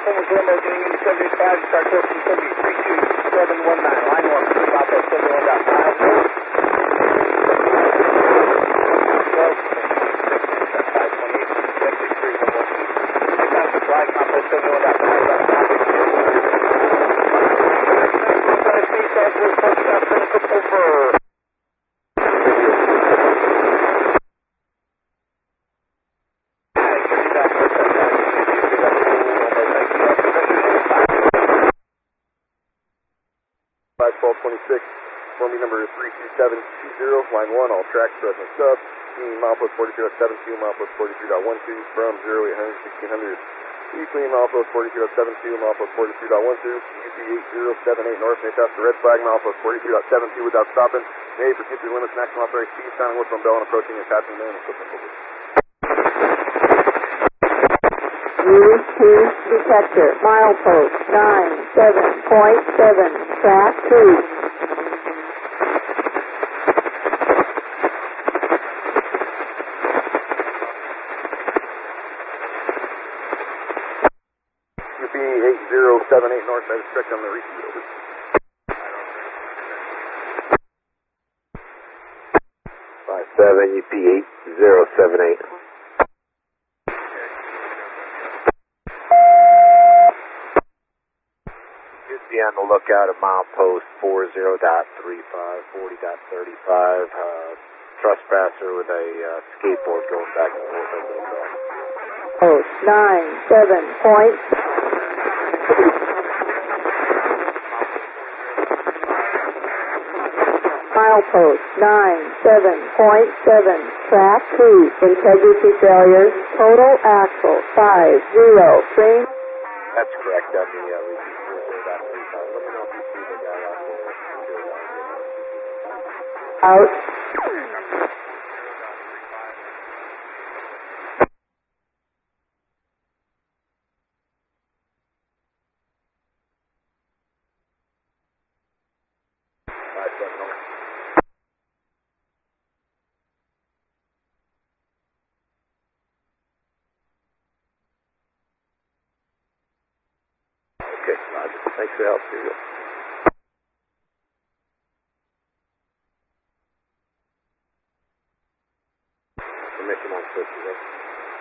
Almost limo getting into 75, start course from 73719, line 1, Southwest 71.5. Forming number 32720, line 1, all tracks, present sub, milepost 42.72, milepost 43.12, from 0800, 1600. East clean milepost 42.72, milepost 43.12, UP 8078 north, may pass the red flag, milepost 42.72 without stopping. May proceed through limits, maximum authorized speed, sounding whistle and bell, and approaching and passing man equipment over. U2 detector, milepost 97.7, track 2. UP 8078 north, I was checked on the repeat over. 57 UP 8078. Be on the lookout at milepost 40.35, 40.35. Trespasser with a skateboard going back and forth over the track. Post 97. Milepost 97.7, track 2, integrity failures, total axle 50, frame. That's correct, on the repeat 40.35. Let me know if you see the guy out there. Out. Okay, Roger. Thanks for your help. Here you go.